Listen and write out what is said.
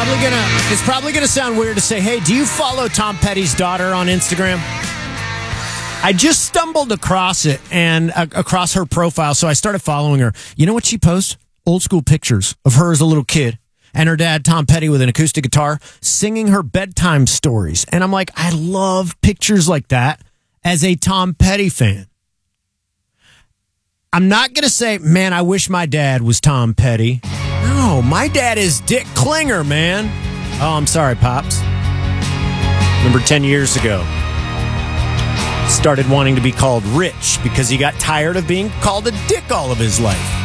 It's probably gonna sound weird to say, hey, do you follow Tom Petty's daughter on Instagram? I just stumbled across it and across her profile, so I started following her. You know what she posts? Old school pictures of her as a little kid and her dad, Tom Petty, with an acoustic guitar, singing her bedtime stories. And I'm like, I love pictures like that as a Tom Petty fan. I'm not going to say, man, I wish my dad was Tom Petty. No, my dad is Dick Klinger, man. Oh, I'm sorry, Pops. Remember 10 years ago, started wanting to be called Rich because he got tired of being called a dick all of his life.